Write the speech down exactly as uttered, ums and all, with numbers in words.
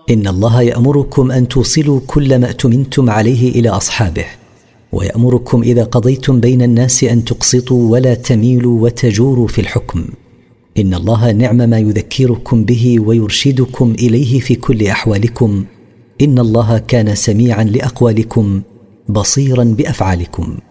إن الله يأمركم أن توصلوا كل ما اؤتمنتم عليه إلى أصحابه، ويأمركم إذا قضيتم بين الناس أن تقسطوا ولا تميلوا وتجوروا في الحكم. إن الله نعم ما يذكركم به ويرشدكم إليه في كل أحوالكم. إن الله كان سميعا لأقوالكم بصيرا بأفعالكم.